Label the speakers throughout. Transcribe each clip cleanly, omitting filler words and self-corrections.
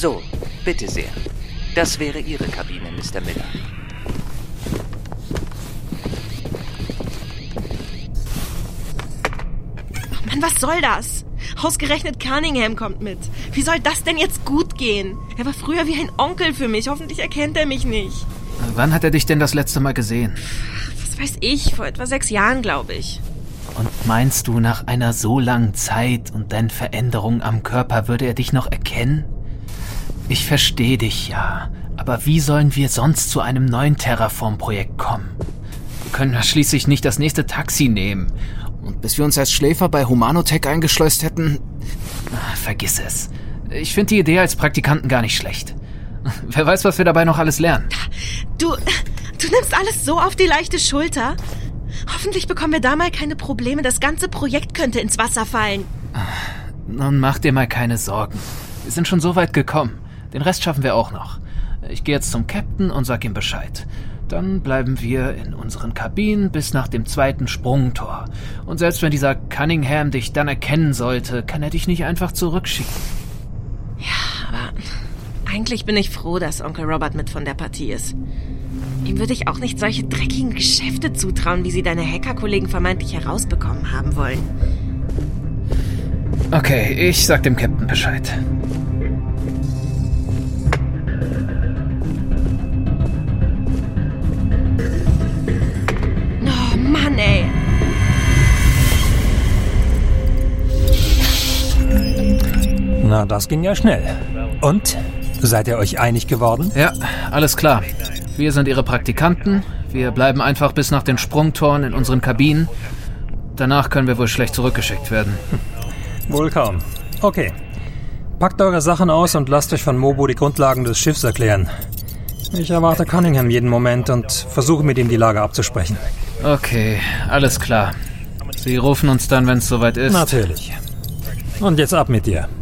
Speaker 1: So, bitte sehr. Das wäre Ihre Kabine, Mr. Miller.
Speaker 2: Oh Mann, was soll das? Ausgerechnet Cunningham kommt mit. Wie soll das denn jetzt gut gehen? Er war früher wie ein Onkel für mich. Hoffentlich erkennt er mich nicht.
Speaker 3: Wann hat er dich denn das letzte Mal gesehen?
Speaker 2: Was weiß ich, vor etwa 6 Jahren, glaube ich.
Speaker 3: Und meinst du, nach einer so langen Zeit und deinen Veränderungen am Körper würde er dich noch erkennen? Ich verstehe dich ja, aber wie sollen wir sonst zu einem neuen Terraform-Projekt kommen? Wir können ja schließlich nicht das nächste Taxi nehmen. Und bis wir uns als Schläfer bei Humanotech eingeschleust hätten... Vergiss es. Ich finde die Idee als Praktikanten gar nicht schlecht. Wer weiß, was wir dabei noch alles lernen.
Speaker 2: Du nimmst alles so auf die leichte Schulter? Hoffentlich bekommen wir da mal keine Probleme. Das ganze Projekt könnte ins Wasser fallen.
Speaker 3: Nun mach dir mal keine Sorgen. Wir sind schon so weit gekommen. Den Rest schaffen wir auch noch. Ich gehe jetzt zum Captain und sag ihm Bescheid. Dann bleiben wir in unseren Kabinen bis nach dem 2. Sprungtor. Und selbst wenn dieser Cunningham dich dann erkennen sollte, kann er dich nicht einfach zurückschicken.
Speaker 2: Ja, aber eigentlich bin ich froh, dass Onkel Robert mit von der Partie ist. Ihm würde ich auch nicht solche dreckigen Geschäfte zutrauen, wie sie deine Hacker-Kollegen vermeintlich herausbekommen haben wollen.
Speaker 3: Okay, ich sag dem Captain Bescheid.
Speaker 2: Oh Mann, ey.
Speaker 4: Na, das ging ja schnell. Und? Seid ihr euch einig geworden?
Speaker 3: Ja, alles klar. Wir sind Ihre Praktikanten. Wir bleiben einfach bis nach den Sprungtoren in unseren Kabinen. Danach können wir wohl schlecht zurückgeschickt werden.
Speaker 4: Wohl kaum. Okay. Packt eure Sachen aus und lasst euch von Mobo die Grundlagen des Schiffs erklären. Ich erwarte Cunningham jeden Moment und versuche mit ihm die Lage abzusprechen.
Speaker 3: Okay, alles klar. Sie rufen uns dann, wenn es soweit ist.
Speaker 4: Natürlich. Und jetzt ab mit dir.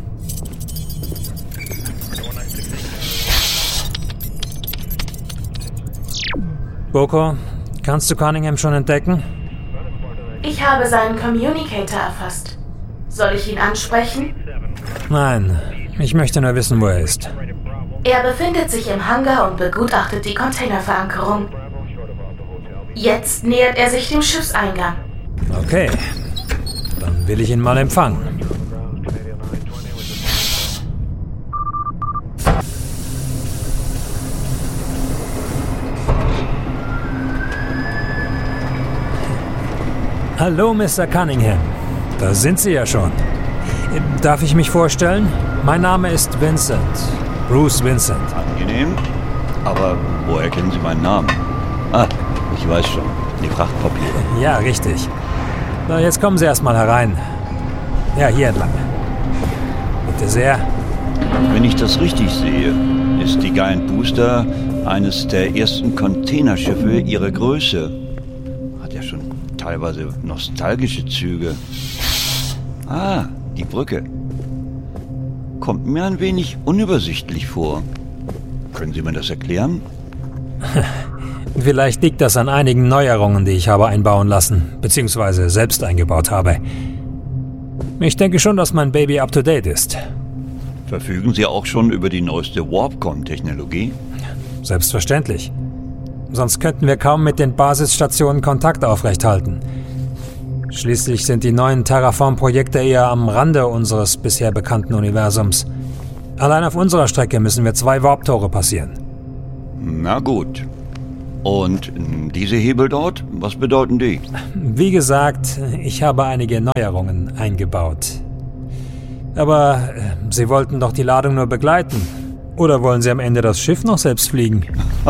Speaker 4: Boko, kannst du Cunningham schon entdecken?
Speaker 5: Ich habe seinen Communicator erfasst. Soll ich ihn ansprechen?
Speaker 4: Nein, ich möchte nur wissen, wo er ist.
Speaker 5: Er befindet sich im Hangar und begutachtet die Containerverankerung. Jetzt nähert er sich dem Schiffseingang.
Speaker 4: Okay, dann will ich ihn mal empfangen. Hallo, Mr. Cunningham. Da sind Sie ja schon. Darf ich mich vorstellen? Mein Name ist Vincent. Bruce Vincent.
Speaker 6: Angenehm. Aber woher kennen Sie meinen Namen? Ah, ich weiß schon. Die Frachtpapiere.
Speaker 4: Ja, richtig. Na, jetzt kommen Sie erst mal herein. Ja, hier entlang. Bitte sehr.
Speaker 6: Wenn ich das richtig sehe, ist die Giant Booster eines der ersten Containerschiffe ihrer Größe. Hat ja schon teilweise nostalgische Züge. Ah, die Brücke. Kommt mir ein wenig unübersichtlich vor. Können Sie mir das erklären?
Speaker 4: Vielleicht liegt das an einigen Neuerungen, die ich habe einbauen lassen, beziehungsweise selbst eingebaut habe. Ich denke schon, dass mein Baby up-to-date ist.
Speaker 6: Verfügen Sie auch schon über die neueste Warpcom-Technologie?
Speaker 4: Selbstverständlich. Sonst könnten wir kaum mit den Basisstationen Kontakt aufrechthalten. Schließlich sind die neuen Terraform-Projekte eher am Rande unseres bisher bekannten Universums. Allein auf unserer Strecke müssen wir 2 Warp-Tore passieren.
Speaker 6: Na gut. Und diese Hebel dort, was bedeuten die?
Speaker 4: Wie gesagt, ich habe einige Neuerungen eingebaut. Aber Sie wollten doch die Ladung nur begleiten. Oder wollen Sie am Ende das Schiff noch selbst fliegen?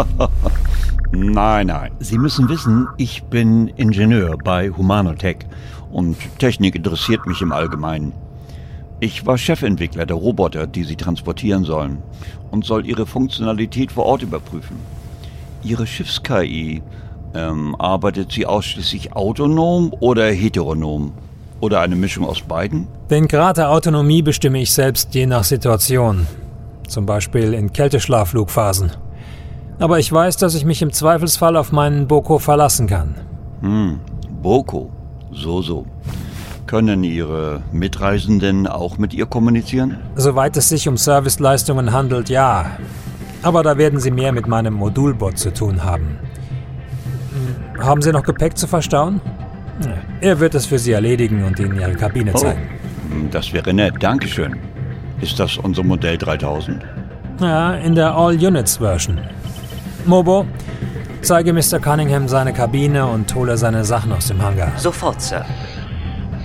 Speaker 6: Nein. Sie müssen wissen, ich bin Ingenieur bei Humanotech und Technik interessiert mich im Allgemeinen. Ich war Chefentwickler der Roboter, die Sie transportieren sollen und soll ihre Funktionalität vor Ort überprüfen. Ihre Schiffs-KI, arbeitet sie ausschließlich autonom oder heteronom? Oder eine Mischung aus beiden?
Speaker 4: Den Grad der Autonomie bestimme ich selbst je nach Situation. Zum Beispiel in Kälteschlafflugphasen. Aber ich weiß, dass ich mich im Zweifelsfall auf meinen Boko verlassen kann.
Speaker 6: Boko. So. Können Ihre Mitreisenden auch mit ihr kommunizieren?
Speaker 4: Soweit es sich um Serviceleistungen handelt, ja. Aber da werden Sie mehr mit meinem Modulbot zu tun haben. Haben Sie noch Gepäck zu verstauen? Er wird es für Sie erledigen und Ihnen Ihre Kabine zeigen.
Speaker 6: Das wäre nett, dankeschön. Ist das unser Modell 3000?
Speaker 4: Ja, in der All-Units-Version. Mobo, zeige Mr. Cunningham seine Kabine und hole seine Sachen aus dem Hangar.
Speaker 1: Sofort, Sir.